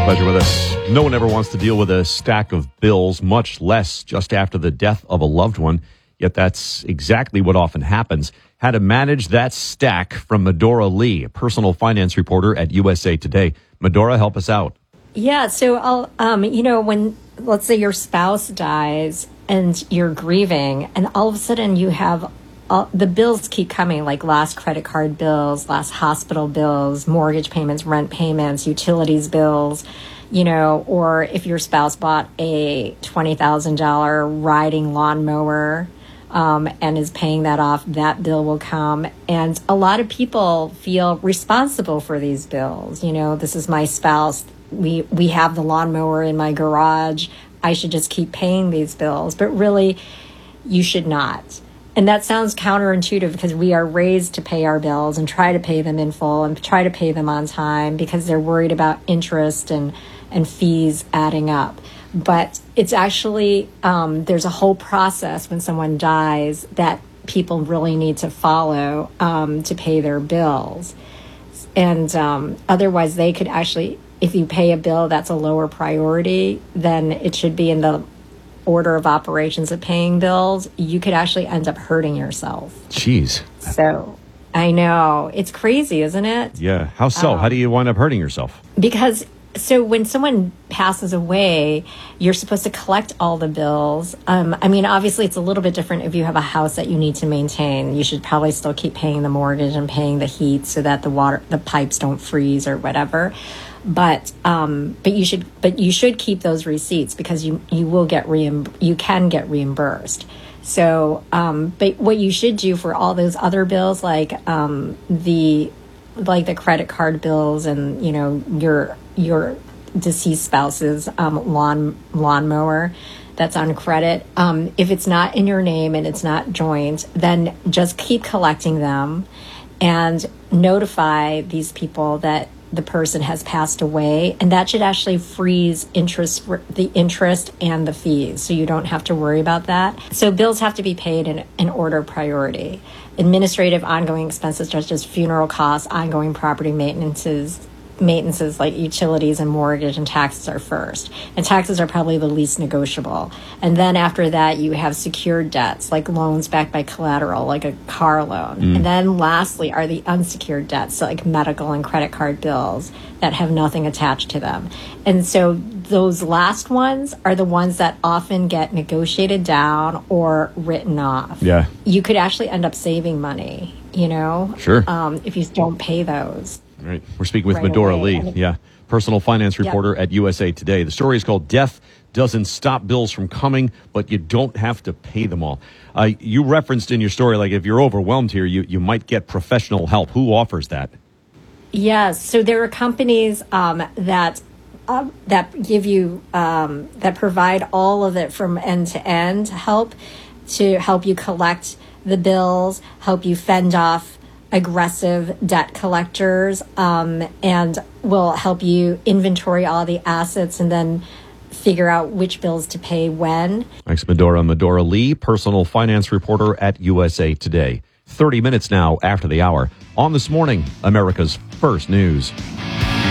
Glad you're with us. No one ever wants to deal with a stack of bills, much less just after the death of a loved one. Yet that's exactly what often happens. How to manage that stack from Medora Lee, a personal finance reporter at USA Today. Medora, help us out. Yeah, so when, let's say your spouse dies and you're grieving, and all of a sudden you have the bills keep coming, like last credit card bills, last hospital bills, mortgage payments, rent payments, utilities bills, or if your spouse bought a $20,000 riding lawnmower and is paying that off, that bill will come. And a lot of people feel responsible for these bills. This is my spouse. We have the lawnmower in my garage. I should just keep paying these bills. But really, you should not. And that sounds counterintuitive because we are raised to pay our bills and try to pay them in full and try to pay them on time because they're worried about interest and fees adding up. But it's actually, there's a whole process when someone dies that people really need to follow to pay their bills. And otherwise they could actually, if you pay a bill that's a lower priority, then it should be in the order of operations of paying bills, you could actually end up hurting yourself. Jeez. So I know. It's crazy, isn't it? Yeah. How so? How do you wind up hurting yourself? Because when someone passes away, you're supposed to collect all the bills. Obviously it's a little bit different if you have a house that you need to maintain. You should probably still keep paying the mortgage and paying the heat so that the pipes don't freeze or whatever. But you should keep those receipts because you can get reimbursed. So, but what you should do for all those other bills, like the credit card bills and your deceased spouse's lawnmower that's on credit, if it's not in your name and it's not joint, then just keep collecting them and notify these people that the person has passed away, and that should actually freeze the interest and the fees, so you don't have to worry about that. So bills have to be paid in order of priority. Administrative ongoing expenses such as funeral costs, ongoing property maintenances like utilities and mortgage and taxes are first. And taxes are probably the least negotiable. And then after that, you have secured debts like loans backed by collateral, like a car loan. And then lastly are the unsecured debts, so like medical and credit card bills that have nothing attached to them. And so those last ones are the ones that often get negotiated down or written off. Yeah. You could actually end up saving money, Sure. If you don't pay those. Right. We're speaking with Right Medora away. Lee. Yeah. Personal finance reporter at USA Today. The story is called Death Doesn't Stop Bills from Coming, but you don't have to pay them all. You referenced in your story, like if you're overwhelmed here, you might get professional help. Who offers that? Yes. So there are companies that give you, that provide all of it from end to end help to help you collect the bills, help you fend off aggressive debt collectors, and will help you inventory all the assets and then figure out which bills to pay when. Thanks, Medora. Medora Lee, personal finance reporter at USA Today. 30 minutes now after the hour. On This Morning, America's First News.